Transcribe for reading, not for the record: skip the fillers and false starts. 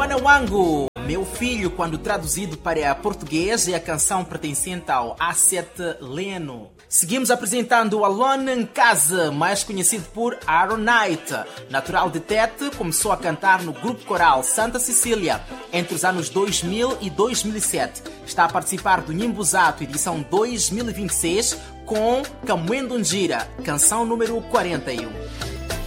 Mwana Wangu, Meu Filho, quando traduzido para português, é a canção pertencente ao A7 Leno. Seguimos apresentando Alone Nkase, mais conhecido por Aaron Knight. Natural de Tete, começou a cantar no grupo coral Santa Cecília entre os anos 2000 e 2007. Está a participar do Nimbuzato edição 2026 com Kamwendo Njira, canção número 41.